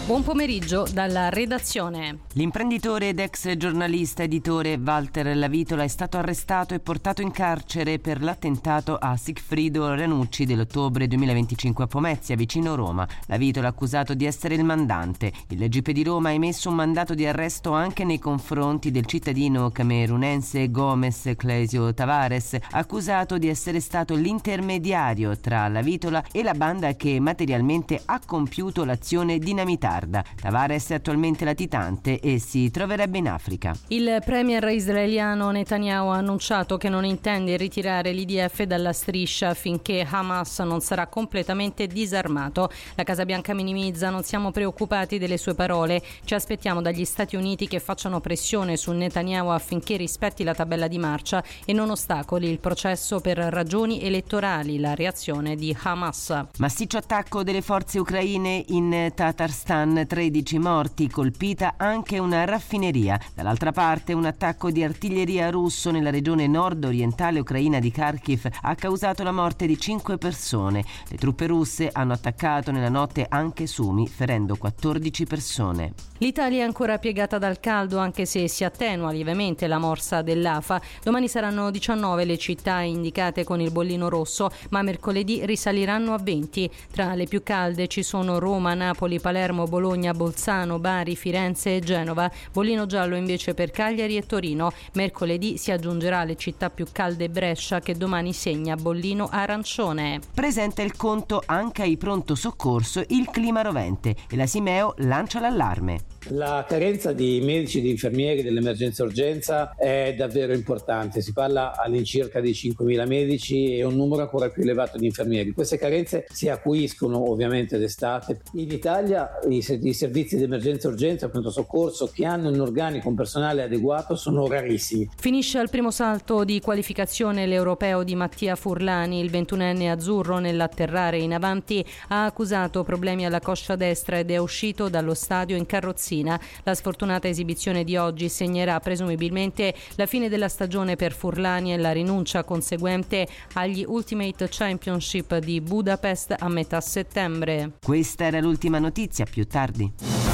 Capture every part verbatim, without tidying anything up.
Buon pomeriggio dalla redazione. L'imprenditore ed ex giornalista editore Walter Lavitola è stato arrestato e portato in carcere per l'attentato a Sigfrido Ranucci dell'ottobre duemilaventicinque a Pomezia, vicino Roma. Lavitola è accusato di essere il mandante. Il G P di Roma ha emesso un mandato di arresto anche nei confronti del cittadino camerunense Gomes Clesio Tavares, accusato di essere stato l'intermediario tra Lavitola e la banda che materialmente ha compiuto l'azione dinamitarda. Tavares è attualmente latitante e si troverebbe in Africa. Il premier israeliano Netanyahu ha annunciato che non intende ritirare l'I D F dalla striscia finché Hamas non sarà completamente disarmato. La Casa Bianca minimizza: non siamo preoccupati delle sue parole, ci aspettiamo dagli Stati Uniti che facciano pressione su Netanyahu affinché rispetti la tabella di marcia e non ostacoli il processo per ragioni elettorali. La reazione di Hamas. Massiccio attacco delle forze ucraine in Tatarstan, tredici morti, colpita anche una raffineria. Dall'altra parte un attacco di artiglieria russo nella regione nord-orientale ucraina di Kharkiv ha causato la morte di cinque persone. Le truppe russe hanno attaccato nella notte anche Sumi, ferendo quattordici persone. L'Italia è ancora piegata dal caldo, anche se si attenua lievemente la morsa dell'A F A. Domani saranno diciannove le città indicate con il bollino rosso, ma mercoledì risaliranno a venti. Tra le più calde ci sono Roma, Napoli, Palermo, Bologna, Bolzano, Bari, Firenze e Genova. Bollino giallo invece per Cagliari e Torino. Mercoledì si aggiungerà alle città più calde Brescia, che domani segna bollino arancione. Presenta il conto anche ai pronto soccorso il clima rovente e la Simeo lancia l'allarme. La carenza di medici e di infermieri dell'emergenza urgenza è davvero importante. Si parla all'incirca di cinquemila medici e un numero ancora più elevato di infermieri. Queste carenze si acuiscono ovviamente d'estate. In Italia i servizi di emergenza urgenza e pronto soccorso che hanno un organico, un personale adeguato, sono rarissimi. Finisce al primo salto di qualificazione l'europeo di Mattia Furlani. Il ventunenne azzurro, nell'atterrare in avanti, ha accusato problemi alla coscia destra ed è uscito dallo stadio in carrozzina. La sfortunata esibizione di oggi segnerà presumibilmente la fine della stagione per Furlani e la rinuncia conseguente agli Ultimate Championship di Budapest a metà settembre. Questa era l'ultima notizia, più tardi.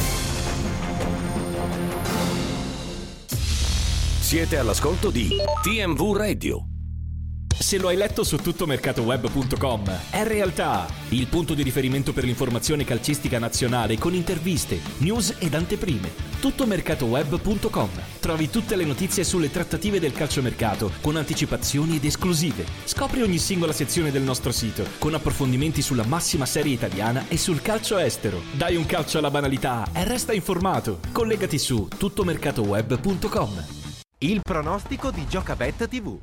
Siete all'ascolto di T M V Radio. Se lo hai letto su tuttomercatoweb punto com, è realtà, il punto di riferimento per l'informazione calcistica nazionale con interviste, news ed anteprime. tuttomercatoweb punto com. Trovi tutte le notizie sulle trattative del calciomercato con anticipazioni ed esclusive. Scopri ogni singola sezione del nostro sito con approfondimenti sulla massima serie italiana e sul calcio estero. Dai un calcio alla banalità e resta informato. Collegati su tuttomercatoweb punto com. Il pronostico di Giocabet tivù.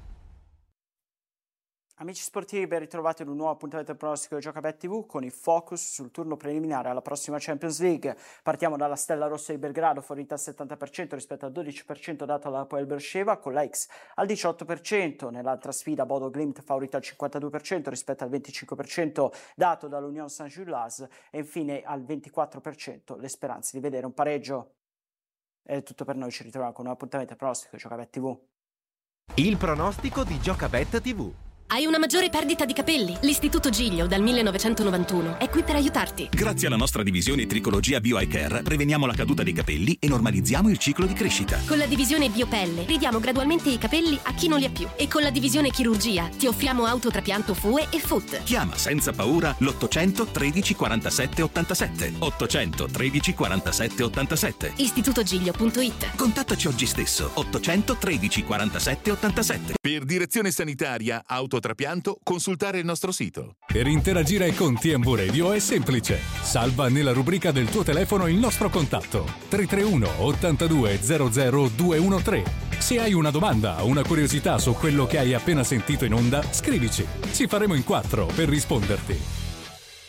Amici sportivi, ben ritrovati in un nuovo appuntamento del pronostico di Giocabet tivù con il focus sul turno preliminare alla prossima Champions League. Partiamo dalla Stella Rossa di Belgrado, favorita al settanta per cento rispetto al dodici per cento dato alla Hapoel Beersheva, con la X al diciotto per cento. Nell'altra sfida Bodo Glimt favorita al cinquantadue per cento rispetto al venticinque per cento dato dall'Union Saint-Gilloise e infine al ventiquattro per cento le speranze di vedere un pareggio. È tutto per noi, ci ritroviamo con un appuntamento del pronostico di Giocabet tivù. Il pronostico di Giocabet tivù. Hai una maggiore perdita di capelli? L'Istituto Giglio dal millenovecentonovantuno è qui per aiutarti. Grazie alla nostra divisione Tricologia Bio Eye Care preveniamo la caduta dei capelli e normalizziamo il ciclo di crescita. Con la divisione Biopelle ridiamo gradualmente i capelli a chi non li ha più. E con la divisione Chirurgia ti offriamo autotrapianto F U E e F U T. Chiama senza paura l'ottocento tredici quarantasette ottantasette. ottocento tredici quarantasette ottantasette. istituto giglio punto it. Contattaci oggi stesso. ottocento tredici quarantasette ottantasette. Per direzione sanitaria auto trapianto, consultare il nostro sito. Per interagire con T M V Radio è semplice. Salva nella rubrica del tuo telefono il nostro contatto tre tre uno ottantadue zero zero due uno tre. Se hai una domanda o una curiosità su quello che hai appena sentito in onda, scrivici. Ci faremo in quattro per risponderti.